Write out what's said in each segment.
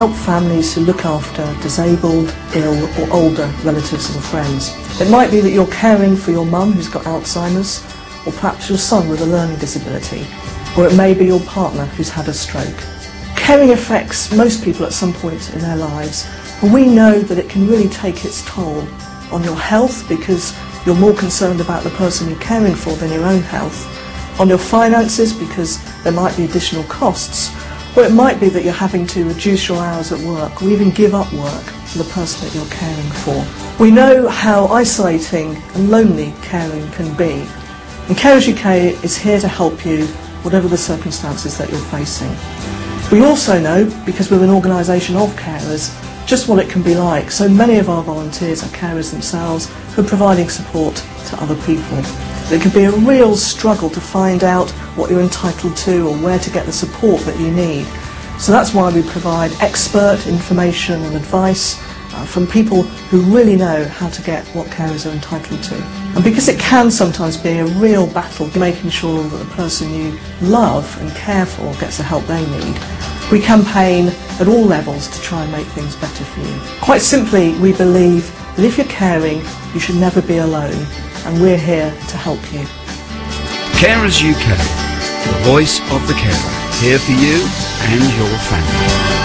help families who look after disabled, ill or older relatives and friends. It might be that you're caring for your mum who's got Alzheimer's, or perhaps your son with a learning disability, or it may be your partner who's had a stroke. Caring affects most people at some point in their lives, and we know that it can really take its toll on your health because you're more concerned about the person you're caring for than your own health, on your finances because there might be additional costs, or it might be that you're having to reduce your hours at work or even give up work for the person that you're caring for. We know how isolating and lonely caring can be, and Carers UK is here to help you whatever the circumstances that you're facing. We also know, because we're an organisation of carers, just what it can be like. So many of our volunteers are carers themselves who are providing support to other people. It can be a real struggle to find out what you're entitled to or where to get the support that you need. So that's why we provide expert information and advice from people who really know how to get what carers are entitled to. And because it can sometimes be a real battle making sure that the person you love and care for gets the help they need, we campaign at all levels to try and make things better for you. Quite simply, we believe that if you're caring, you should never be alone, and we're here to help you. Carers UK, the voice of the carer, here for you and your family.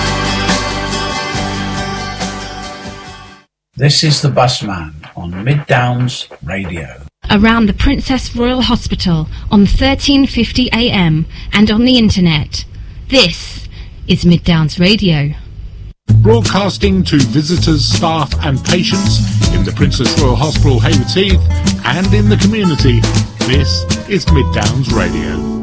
This is the Busman on Mid Downs Radio. Around the Princess Royal Hospital on 1350 AM and on the internet. This is Mid Downs Radio. Broadcasting to visitors, staff and patients in the Princess Royal Hospital, Haywards Heath, and in the community, this is Mid Downs Radio.